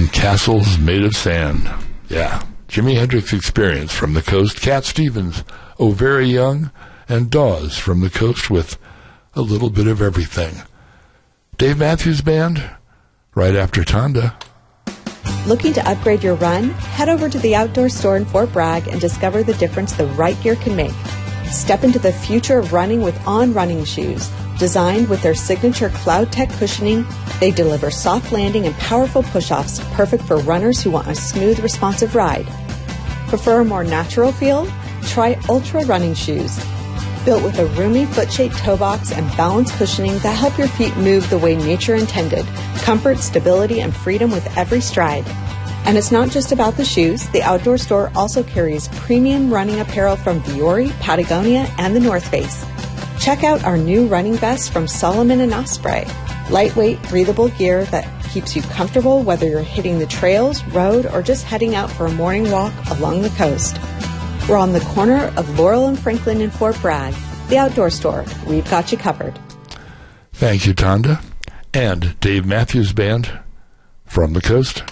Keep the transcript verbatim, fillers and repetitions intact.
and castles made of sand. Yeah, Jimi Hendrix Experience from the Coast, Cat Stevens, Oh Very Young, and Dawes from the Coast with a little bit of everything. Dave Matthews Band, right after Tonda. Looking to upgrade your run? Head over to the Outdoor Store in Fort Bragg and discover the difference the right gear can make. Step into the future of running with On running shoes. Designed with their signature CloudTech cushioning, they deliver soft landing and powerful push-offs, perfect for runners who want a smooth, responsive ride. Prefer a more natural feel? Try Ultra running shoes. Built with a roomy foot-shaped toe box and balanced cushioning that help your feet move the way nature intended. Comfort, stability, and freedom with every stride. And it's not just about the shoes. The Outdoor Store also carries premium running apparel from Vuori, Patagonia, and the North Face. Check out our new running vests from Salomon and Osprey. Lightweight, breathable gear that keeps you comfortable whether you're hitting the trails, road, or just heading out for a morning walk along the coast. We're on the corner of Laurel and Franklin in Fort Bragg. The Outdoor Store. We've got you covered. Thank you, Tonda. And Dave Matthews Band from the Coast.